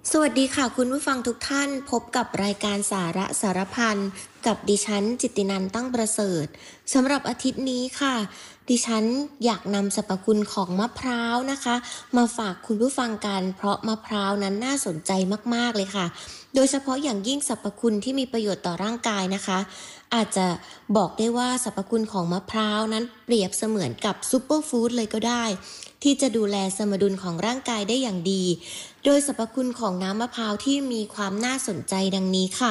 สวัสดีค่ะคุณผู้ฟังทุกท่านพบกับรายการสาระสารพันกับดิฉันจิตตินันท์ตั้งประเสริฐสำหรับอาทิตย์นี้ค่ะดิฉันอยากนำสรรพคุณของมะพร้าวนะคะมาฝากคุณผู้ฟังกันเพราะมะพร้าวนั้นน่าสนใจมากๆเลยค่ะโดยเฉพาะอย่างยิ่งสรรพคุณที่มีประโยชน์ต่อร่างกายนะคะอาจจะบอกได้ว่าสรรพคุณของมะพร้าวนั้นเปรียบเสมือนกับซูเปอร์ฟู้ดเลยก็ได้ที่จะดูแลสมดุลของร่างกายได้อย่างดีโดยสรรพคุณของน้ำมะพร้าวที่มีความน่าสนใจดังนี้ค่ะ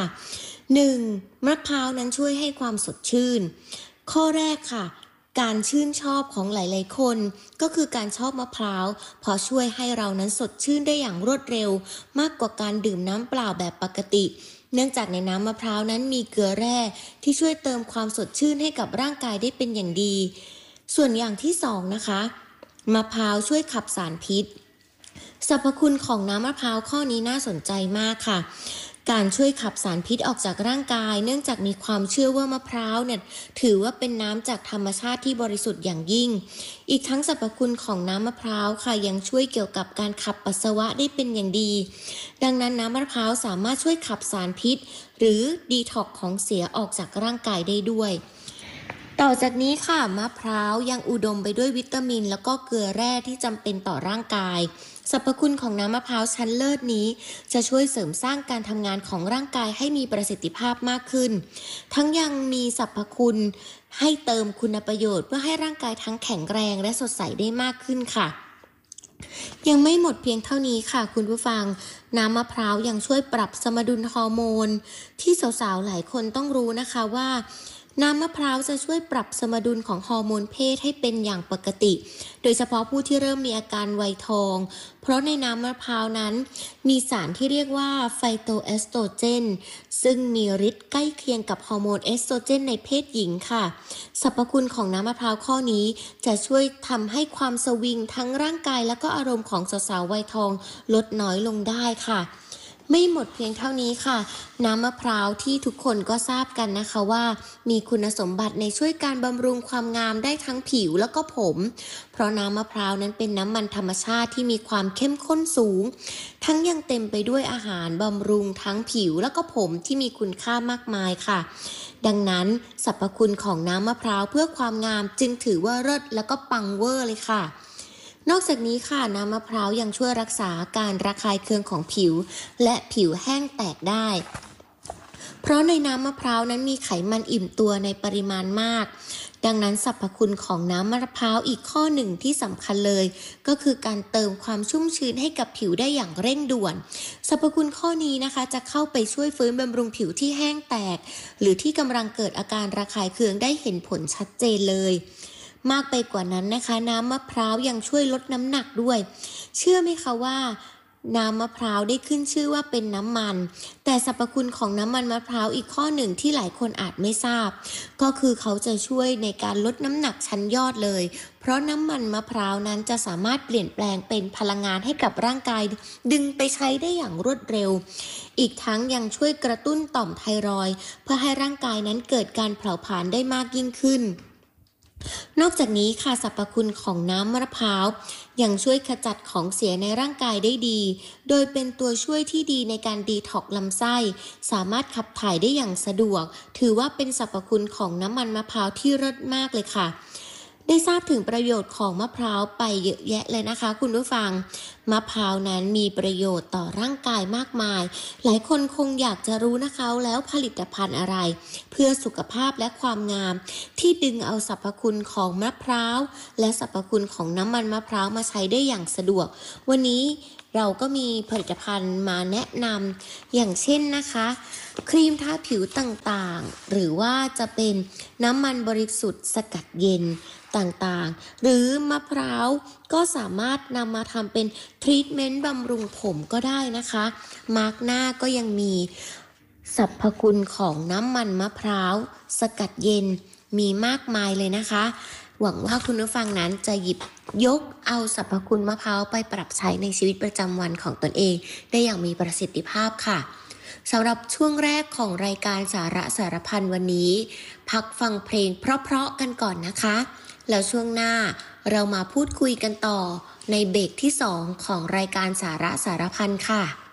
1. มะพร้าวนั้นช่วยให้ความสดชื่นข้อแรกค่ะการชื่นชอบของหลายๆคนก็คือการชอบมะพร้าวเพราะช่วยให้เรานั้นสดชื่นได้อย่างรวดเร็วมากกว่าการดื่มน้ำเปล่าแบบปกติเนื่องจากในน้ำมะพร้าวนั้นมีเกลือแร่ที่ช่วยเติมความสดชื่นให้กับร่างกายได้เป็นอย่างดีส่วนอย่างที่2นะคะมะพร้าวช่วยขับสารพิษสรรพคุณของน้ำมะพร้าวข้อนี้น่าสนใจมากค่ะการช่วยขับสารพิษออกจากร่างกายเนื่องจากมีความเชื่อว่ามะพร้าวเนี่ยถือว่าเป็นน้ำจากธรรมชาติที่บริสุทธิ์อย่างยิ่งอีกทั้งสรรพคุณของน้ำมะพร้าวค่ะยังช่วยเกี่ยวกับการขับปัสสาวะได้เป็นอย่างดีดังนั้นน้ำมะพร้าวสามารถช่วยขับสารพิษหรือดีท็อกซ์ของเสียออกจากร่างกายได้ด้วยต่อจากนี้ค่ะมะพร้าวยังอุดมไปด้วยวิตามินแล้วก็เกลือแร่ที่จำเป็นต่อร่างกายสรรพคุณของน้ำมะพร้าวชั้นเลิศนี้จะช่วยเสริมสร้างการทำงานของร่างกายให้มีประสิทธิภาพมากขึ้นทั้งยังมีสรรพคุณให้เติมคุณประโยชน์เพื่อให้ร่างกายทั้งแข็งแรงและสดใสได้มากขึ้นค่ะยังไม่หมดเพียงเท่านี้ค่ะคุณผู้ฟังน้ำมะพร้าวยังช่วยปรับสมดุลฮอร์โมนที่สาวๆหลายคนต้องรู้นะคะว่าน้ำมะพร้าวจะช่วยปรับสมดุลของฮอร์โมนเพศให้เป็นอย่างปกติโดยเฉพาะผู้ที่เริ่มมีอาการวัยทองเพราะในน้ำมะพร้าวนั้นมีสารที่เรียกว่าไฟโตเอสโตรเจนซึ่งมีฤทธิ์ใกล้เคียงกับฮอร์โมนเอสโตรเจนในเพศหญิงค่ะสรรพคุณของน้ำมะพร้าวข้อนี้จะช่วยทำให้ความสวิงทั้งร่างกายและก็อารมณ์ของสาวๆวัยทองลดน้อยลงได้ค่ะไม่หมดเพียงเท่านี้ค่ะน้ำมะพร้าวที่ทุกคนก็ทราบกันนะคะว่ามีคุณสมบัติในช่วยการบำรุงความงามได้ทั้งผิวแล้วก็ผมเพราะน้ำมะพร้าวนั้นเป็นน้ำมันธรรมชาติที่มีความเข้มข้นสูงทั้งยังเต็มไปด้วยอาหารบำรุงทั้งผิวแล้วก็ผมที่มีคุณค่ามากมายค่ะดังนั้นสรรพคุณของน้ำมะพร้าวเพื่อความงามจึงถือว่าเลิศแล้วก็ปังเวอร์เลยค่ะนอกจากนี้ค่ะน้ำมะพร้าวยังช่วยรักษาการระคายเคืองของผิวและผิวแห้งแตกได้เพราะในน้ำมะพร้าวนั้นมีไขมันอิ่มตัวในปริมาณมากดังนั้นสรรพคุณของน้ำมะพร้าวอีกข้อหนึ่งที่สำคัญเลยก็คือการเติมความชุ่มชื้นให้กับผิวได้อย่างเร่งด่วนสรรพคุณข้อนี้นะคะจะเข้าไปช่วยฟื้นบำรุงผิวที่แห้งแตกหรือที่กำลังเกิดอาการระคายเคืองได้เห็นผลชัดเจนเลยมากไปกว่านั้นนะคะน้ำมะพร้าวยังช่วยลดน้ำหนักด้วยเชื่อไหมคะว่าน้ำมะพร้าวได้ขึ้นชื่อว่าเป็นน้ำมันแต่สรรพคุณของน้ำมันมะพร้าวอีกข้อหนึ่งที่หลายคนอาจไม่ทราบก็คือเขาจะช่วยในการลดน้ำหนักชั้นยอดเลยเพราะน้ำมันมะพร้าวนั้นจะสามารถเปลี่ยนแปลงเป็นพลังงานให้กับร่างกายดึงไปใช้ได้อย่างรวดเร็วอีกทั้งยังช่วยกระตุ้นต่อมไทรอยด์เพื่อให้ร่างกายนั้นเกิดการเผาผลาญได้มากยิ่งขึ้นนอกจากนี้ค่ะสรรพคุณของน้ำมะพร้าวยังช่วยขจัดของเสียในร่างกายได้ดีโดยเป็นตัวช่วยที่ดีในการดีท็อกซ์ลำไส้สามารถขับถ่ายได้อย่างสะดวกถือว่าเป็นสรรพคุณของน้ำมันมะพร้าวที่เลิศมากเลยค่ะได้ทราบถึงประโยชน์ของมะพร้าวไปเยอะแยะเลยนะคะคุณผู้ฟังมะพร้าวนั้นมีประโยชน์ต่อร่างกายมากมายหลายคนคงอยากจะรู้นะคะแล้วผลิตภัณฑ์อะไรเพื่อสุขภาพและความงามที่ดึงเอาสรรพคุณของมะพร้าวและสรรพคุณของน้ำมันมะพร้าวมาใช้ได้อย่างสะดวกวันนี้เราก็มีผลิตภัณฑ์มาแนะนำอย่างเช่นนะคะครีมทาผิวต่างๆหรือว่าจะเป็นน้ำมันบริสุทธิ์สกัดเย็นต่างๆหรือมะพร้าวก็สามารถนำมาทำเป็นทรีทเมนต์บำรุงผมก็ได้นะคะมาร์กหน้าก็ยังมีสรรพคุณของน้ำมันมะพร้าวสกัดเย็นมีมากมายเลยนะคะหวังว่าคุณผู้ฟังนั้นจะหยิบยกเอาสรรพคุณมะพร้าวไปปรับใช้ในชีวิตประจำวันของตนเองได้อย่างมีประสิทธิภาพค่ะสำหรับช่วงแรกของรายการสาระสารพันวันนี้พักฟังเพลงเพราะๆกันก่อนนะคะแล้วช่วงหน้าเรามาพูดคุยกันต่อในเบรกที่2ของรายการสาระสารพันค่ะ